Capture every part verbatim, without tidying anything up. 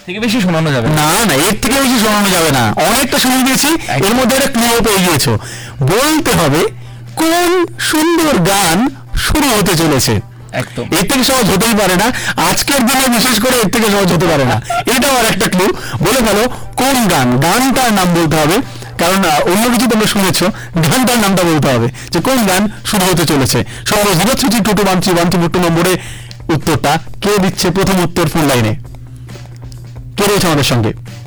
থেকে বেশি শোনানো যাবে না না এর থেকে বেশি শোনানো যাবে না, অনেকটা শুনিয়ে দিয়েছি, এর মধ্যে একটা ক্লিও পেয়ে গিয়েছো। বলতে হবে কোন সুন্দর গান শুরু হতে চলেছে। একদম, এর থেকে সহজ হতেই পারে না, আজকের দিনে বিশেষ করে এর থেকে সহজ হতে পারে না। এটাও আর একটা ক্লু, বলে ফেলো কোন গান, গানটার নাম বলতে হবে, কারণ অন্য কিছু তোমরা শুনেছো, গানটার নামটা বলতে হবে যে কোন গান শুরু হতে চলেছে। সঙ্গে zero three two two one three one three two নম্বরে উত্তরটা কে দিচ্ছে? প্রথম উত্তর ফোন লাইনে কে রয়েছে আমাদের সঙ্গে?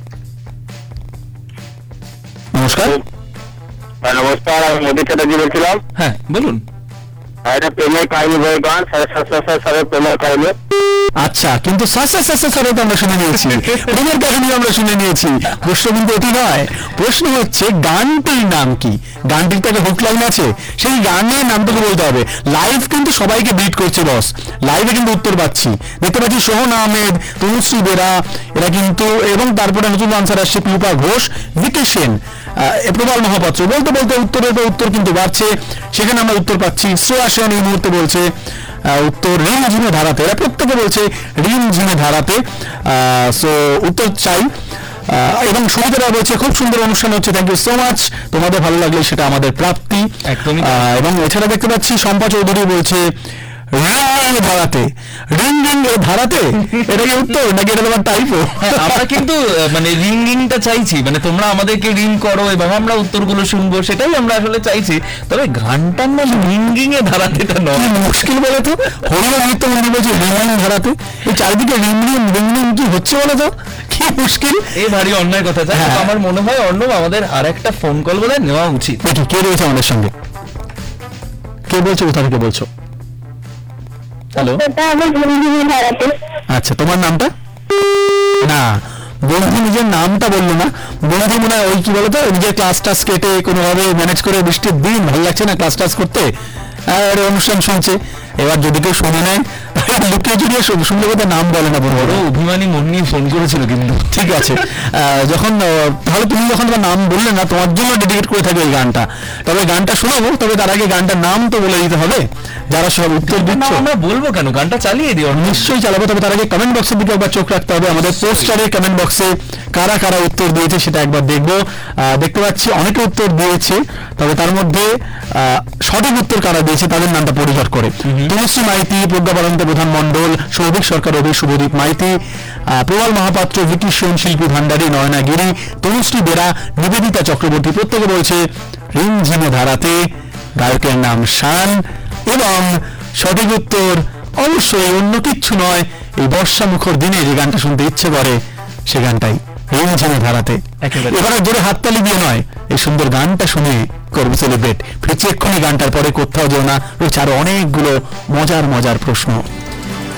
নমস্কার। নমস্কার, আমি মোদী চ্যাটার্জি বলছিলাম। হ্যাঁ বলুন। এটা প্রেমের কাহিনী বই গান, সাড়ে সাতশো সালে প্রেমের কাহিনী। আচ্ছা, কিন্তু সাসা সাসা সারে তো আমরা শুনে নিয়েছি, প্রেমের কাহিনী আমরা শুনে নিয়েছি। প্রশ্ন কিন্তু এটি নয়, প্রশ্ন হচ্ছে গানটির নাম কি। গানটির তো একটা হুক লাইন আছে, সেই গানের নামটুকু বলতে হবে। লাইভ কিন্তু সবাইকে বিট করছে বস, লাইভে কিন্তু উত্তর পাচ্ছি, দেখতে পাচ্ছি সোহন আহমেদ, তনুশ্রী বেরা এরা কিন্তু, এবং তারপরে নতুন আনসার আসছে পিউপা ঘোষ, ভিকি সেন, প্রবাল মহাপাত্র। বলতে বলতে উত্তরের পর উত্তর কিন্তু বাড়ছে, সেখানে আমরা উত্তর পাচ্ছি। শ্রেয়া সেন এই মুহূর্তে বলছে উত্তর রিম ঝিমে ধারাতে, এরা প্রত্যেকে বলছে রিম ঝিমে ধারাতে। সো উত্তর চাই। এবং সুমিতারা বলছে খুব সুন্দর অনুষ্ঠান হচ্ছে, থ্যাংক ইউ সো মাচ, তোমাদের ভালো লাগলে সেটা আমাদের প্রাপ্তি। একদমই। এবং এছাড়া দেখতে পাচ্ছি শম্পা চৌধুরী বলছে রিং ধারাতে, রিং এ ধারাতে, এটা কি উত্তর নাকি এটা তোমার টাইপো? আমরা কিন্তু মানে রিংগিংটা চাইছি, মানে তোমরা আমাদেরকে রিং করো এবং আমরা উত্তরগুলো শুনবো, সেটাই আমরা আসলে চাইছি। তবে গানটার নাম রিংগিং এ ধারাতেটা নয়, মুশকিল বলে তো। হরিণ নৃত্য মন্দির বলছে রিং ধারাতে, এই চারিদিকে রিং রিং রিং রিং কি হচ্ছে বলে তো, কি মুশকিল। এই ভারী অন্যায় কথা। আমার মনে হয় অর্ণব আমাদের আর একটা ফোন কল বলে নেওয়া উচিত। দেখি কে রয়েছে আমাদের সঙ্গে, কে বলছো, কোথা থেকে বলছো? হ্যালো, আচ্ছা তোমার নামটা? না, বন্ধু নিজের নামটা বললো না। বন্ধু মনে হয় ওই কি বলতো, নিজের ক্লাস টাস কেটে কোনোভাবে ম্যানেজ করে, বৃষ্টির দিন ভালো লাগছে না ক্লাস টাস করতে, আর অনুষ্ঠান শুনছে। এবার যদি কেউ শুনে নেয় লুকিয়ে চুরিয়ে শুনলে বোধহয় নাম বলে না, বড় বড় অভিমানী মন নিয়ে ফোন করেছিল কিন্তু। ঠিক আছে, যখন তাহলে তুমি যখন তোমার নাম বললে না, তোমার জন্য ডেডিকেট করে থাকবে এই গানটা। তবে গানটা শোনাবো, তবে তার আগে গানটার নাম তো বলে দিতে হবে, যারা সব উত্তর দিচ্ছ। আমরা বলবো কেন, গানটা চালিয়ে দিও। নিশ্চয়ই চালাবো, তবে তার আগে কমেন্ট বক্সের দিকে একবার চোখ রাখতে হবে। আমাদের পোস্টারে কমেন্ট বক্সে কারা কারা উত্তর দিয়েছে সেটা একবার দেখবো। দেখতে পাচ্ছি অনেকে উত্তর দিয়েছে, তবে তার মধ্যে সঠিক উত্তর কারা দিয়েছে তাদের নামটা পরিচয় করে। তনুশ্রী মাইতি, প্রজ্ঞা পারন্ত, প্রধান মন্ডল, সৌভিক সরকার, অভি, শুভদীপ মাইতি, প্রবাল মহাপাত্র, ভিকি সেন, শিল্পী ভান্ডারী, নয়না গিরি, তনুশ্রী বেরা, নিবেদিতা চক্রবর্তী, প্রত্যেকে বলছে রিম ঝিমে ধারাতে, গায়কের নাম শান। এবং সঠিক উত্তর অবশ্যই অন্য কিচ্ছু নয়, এই বর্ষা মুখর দিনে যে গানটা শুনতে ইচ্ছে করে সে গানটাই, রিম ঝিমে ধারাতে। এবারে জোরে হাততালি দিয়ে নয়, এই সুন্দর গানটা শুনে করবো সেলিব্রেট। ফিরছি এক্ষুনি গানটার পরে, কোথাও যেও না, রয়েছে আরো অনেকগুলো মজার মজার প্রশ্ন।